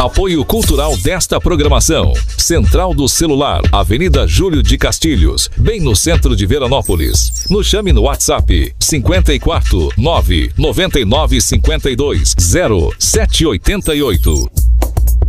Apoio cultural desta programação. Central do Celular, Avenida Júlio de Castilhos, bem no centro de Veranópolis. Nos chame no WhatsApp 54 9 99 52 0788.